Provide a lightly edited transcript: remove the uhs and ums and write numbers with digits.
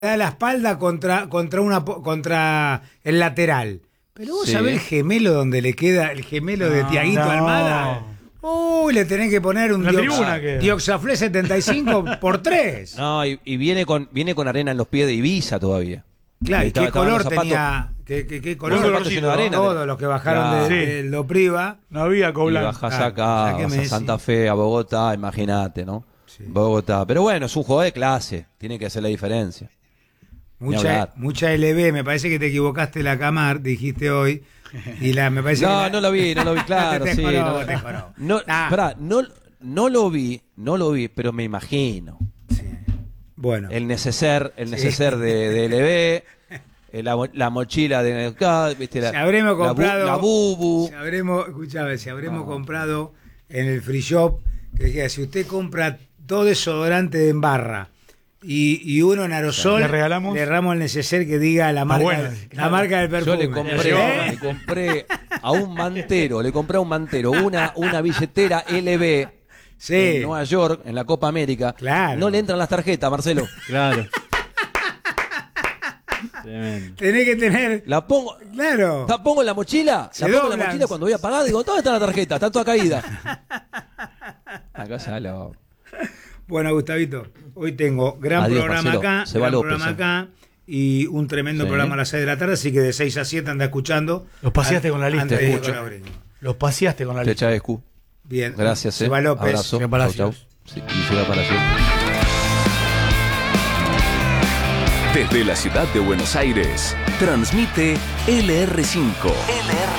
da la espalda contra el lateral. Pero vos sabés el gemelo donde le queda, el gemelo de Tiaguito Almada. Uy, le tenés que poner un Dioxaflé 75 por 3. No, y viene con arena en los pies de Ibiza todavía. Claro, ¿y qué color tenía? ¿Qué color? Todos los que bajaron de Lopriva. No había Coblan. Y bajás acá, a Santa Fe, a Bogotá, imagínate, ¿no? Sí. Bogotá. Pero bueno, es un juego de clase, tiene que hacer la diferencia. Mucha LB, me parece que te equivocaste la Camar, dijiste hoy. Y me parece no lo vi, claro, sí. No lo vi, pero me imagino. Sí. Bueno. El neceser de LB, la mochila de ¿viste? Si habremos comprado la bubu. Si habremos comprado en el free shop, que si usted compra todo desodorante en barra y uno en aerosol, le erramos el neceser que diga la marca, la marca del perfume. Yo le compré a un mantero, una billetera LB en Nueva York, en la Copa América. Claro. No le entran las tarjetas, Marcelo. Claro. Tenés que tener. La pongo. Claro. La pongo en la mochila. Cuando voy a pagar, digo, ¿dónde está la tarjeta? Está toda caída. Acá salo. Bueno, Gustavito, hoy tengo gran programa acá y un tremendo programa a las 6 de la tarde, así que de 6 a 7 anda escuchando. Los paseaste con la lista. Los paseaste con la lista. Chávez-Cu. Bien. Gracias. Seba López. Abrazo. Chau. Sí, y Seba Palacio. Desde la ciudad de Buenos Aires, transmite LR5.